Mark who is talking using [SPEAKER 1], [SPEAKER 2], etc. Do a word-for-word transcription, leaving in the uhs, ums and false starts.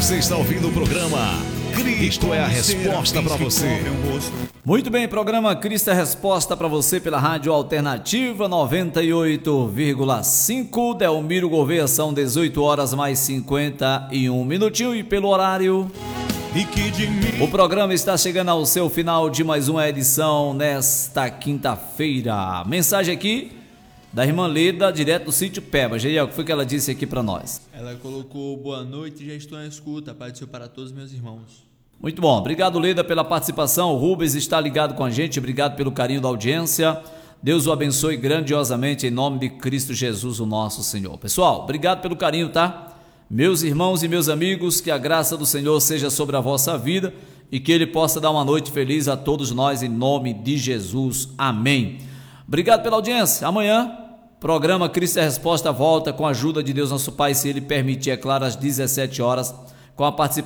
[SPEAKER 1] Você está ouvindo o programa Cristo é a Resposta para você.
[SPEAKER 2] Muito bem, programa Cristo é a Resposta para você pela Rádio Alternativa noventa e oito vírgula cinco. Delmiro Gouveia, são dezoito horas mais cinquenta e um minutinhos e pelo horário. O programa está chegando ao seu final de mais uma edição nesta quinta-feira. Mensagem aqui da irmã Leda, direto do sítio Peba. Geiel, o que foi que ela disse aqui para nós?
[SPEAKER 3] Ela colocou boa noite, já estou na escuta, Pai do Senhor para todos meus irmãos.
[SPEAKER 2] Muito bom, obrigado Leda pela participação. O Rubens está ligado com a gente, obrigado pelo carinho da audiência. Deus o abençoe grandiosamente em nome de Cristo Jesus, o nosso Senhor. Pessoal, obrigado pelo carinho, tá? Meus irmãos e meus amigos, que a graça do Senhor seja sobre a vossa vida e que Ele possa dar uma noite feliz a todos nós em nome de Jesus. Amém. Obrigado pela audiência. Amanhã, programa Cristo é a Resposta volta com a ajuda de Deus nosso Pai, se Ele permitir, é claro, às dezessete horas, com a participação